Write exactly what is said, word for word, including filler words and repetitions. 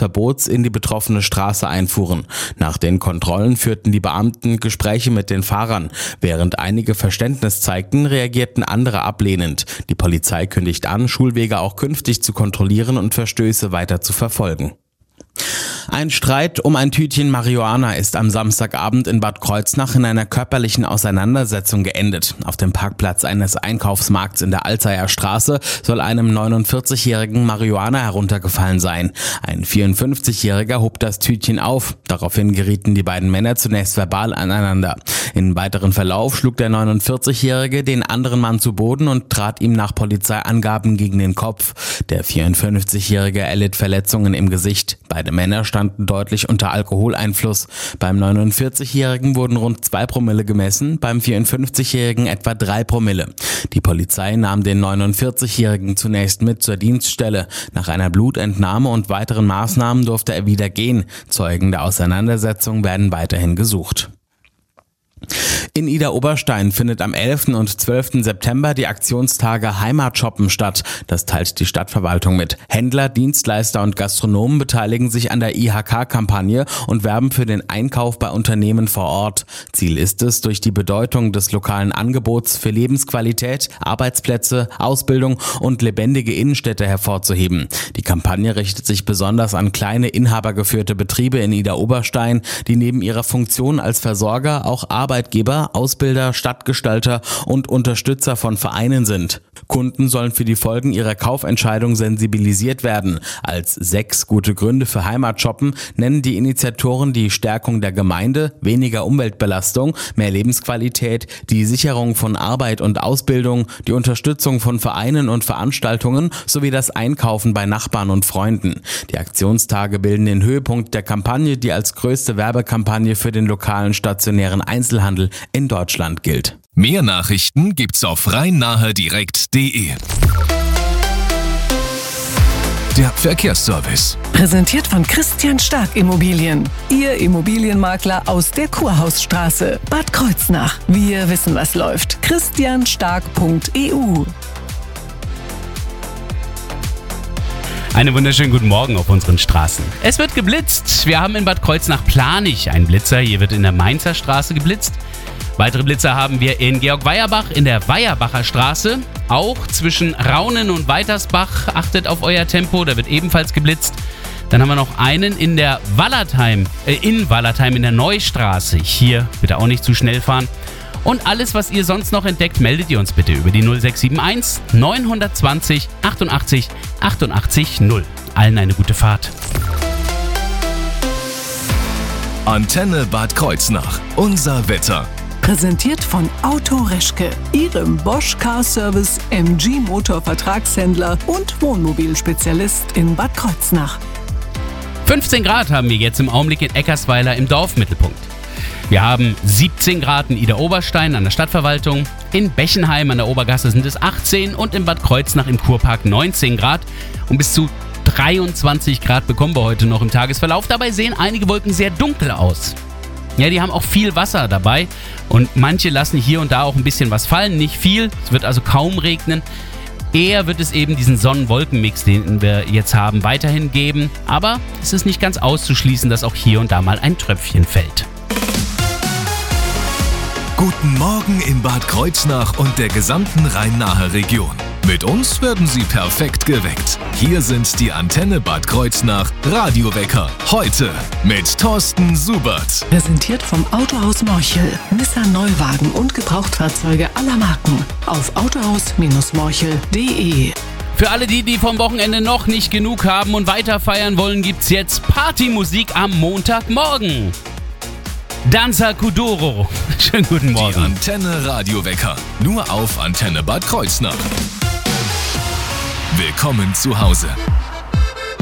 Verbots in die betroffene Straße einfuhren. Nach den Kontrollen führten die Beamten Gespräche mit den Fahrern. Während einige Verständnis zeigten, reagierten andere ablehnend. Die Polizei kündigt an, Schulwege auch künftig zu kontrollieren und Verstöße weiter zu verfolgen. Ein Streit um ein Tütchen Marihuana ist am Samstagabend in Bad Kreuznach in einer körperlichen Auseinandersetzung geendet. Auf dem Parkplatz eines Einkaufsmarkts in der Alzeyer Straße soll einem neunundvierzigjährigen Marihuana heruntergefallen sein. Ein vierundfünfzigjähriger hob das Tütchen auf. Daraufhin gerieten die beiden Männer zunächst verbal aneinander. Im weiteren Verlauf schlug der neunundvierzigjährige den anderen Mann zu Boden und trat ihm nach Polizeiangaben gegen den Kopf. Der vierundfünfzigjährige erlitt Verletzungen im Gesicht. Beide Männer standen deutlich unter Alkoholeinfluss. Beim neunundvierzigjährigen wurden rund zwei Promille gemessen, beim vierundfünfzigjährigen etwa drei Promille. Die Polizei nahm den neunundvierzigjährigen zunächst mit zur Dienststelle. Nach einer Blutentnahme und weiteren Maßnahmen durfte er wieder gehen. Zeugen der Auseinandersetzung werden weiterhin gesucht. In Idar-Oberstein findet am elften und zwölften September die Aktionstage Heimatshoppen statt. Das teilt die Stadtverwaltung mit. Händler, Dienstleister und Gastronomen beteiligen sich an der I H K-Kampagne und werben für den Einkauf bei Unternehmen vor Ort. Ziel ist es, durch die Bedeutung des lokalen Angebots für Lebensqualität, Arbeitsplätze, Ausbildung und lebendige Innenstädte hervorzuheben. Die Kampagne richtet sich besonders an kleine inhabergeführte Betriebe in Idar-Oberstein, die neben ihrer Funktion als Versorger auch Arbeitgeber, Ausbilder, Stadtgestalter und Unterstützer von Vereinen sind. Kunden sollen für die Folgen ihrer Kaufentscheidung sensibilisiert werden. Als sechs gute Gründe für Heimatshoppen nennen die Initiatoren die Stärkung der Gemeinde, weniger Umweltbelastung, mehr Lebensqualität, die Sicherung von Arbeit und Ausbildung, die Unterstützung von Vereinen und Veranstaltungen sowie das Einkaufen bei Nachbarn und Freunden. Die Aktionstage bilden den Höhepunkt der Kampagne, die als größte Werbekampagne für den lokalen stationären Einzelhandel in Deutschland gilt. Mehr Nachrichten gibt's auf rhein nahe direkt punkt de. Der Verkehrsservice. Präsentiert von Christian Stark Immobilien. Ihr Immobilienmakler aus der Kurhausstraße. Bad Kreuznach. Wir wissen, was läuft. christian stark punkt e u. Einen wunderschönen guten Morgen auf unseren Straßen. Es wird geblitzt. Wir haben in Bad Kreuznach-Planich einen Blitzer. Hier wird in der Mainzer Straße geblitzt. Weitere Blitzer haben wir in Georg-Weierbach in der Weierbacher Straße. Auch zwischen Raunen und Weitersbach. Achtet auf euer Tempo, da wird ebenfalls geblitzt. Dann haben wir noch einen in der Wallertheim, äh, in Wallertheim in der Neustraße. Hier bitte auch nicht zu schnell fahren. Und alles, was ihr sonst noch entdeckt, meldet ihr uns bitte über die null sechs sieben eins neun zwei null achtundachtzig achtundachtzig null. Allen eine gute Fahrt. Antenne Bad Kreuznach. Unser Wetter. Präsentiert von Auto Reschke, Ihrem Bosch Car Service M G Motor Vertragshändler und Wohnmobilspezialist in Bad Kreuznach. fünfzehn Grad haben wir jetzt im Augenblick in Eckersweiler im Dorfmittelpunkt. Wir haben siebzehn Grad in Idar-Oberstein an der Stadtverwaltung, in Bechenheim an der Obergasse sind es achtzehn und in Bad Kreuznach im Kurpark neunzehn Grad und bis zu dreiundzwanzig Grad bekommen wir heute noch im Tagesverlauf. Dabei sehen einige Wolken sehr dunkel aus. Ja, die haben auch viel Wasser dabei und manche lassen hier und da auch ein bisschen was fallen, nicht viel, es wird also kaum regnen. Eher wird es eben diesen Sonnen-Wolken-Mix, den wir jetzt haben, weiterhin geben, aber es ist nicht ganz auszuschließen, dass auch hier und da mal ein Tröpfchen fällt. Guten Morgen in Bad Kreuznach und der gesamten Rhein-Nahe-Region. Mit uns werden Sie perfekt geweckt. Hier sind die Antenne Bad Kreuznach Radiowecker. Heute mit Thorsten Subert. Präsentiert vom Autohaus Morchel. Nissan Neuwagen und Gebrauchtfahrzeuge aller Marken. Auf autohaus Morchel punkt de. Für alle die, die vom Wochenende noch nicht genug haben und weiter feiern wollen, gibt's jetzt Partymusik am Montagmorgen. Danza Kuduro. Schönen guten Morgen. Die Antenne Radiowecker. Nur auf Antenne Bad Kreuznach. Willkommen zu Hause.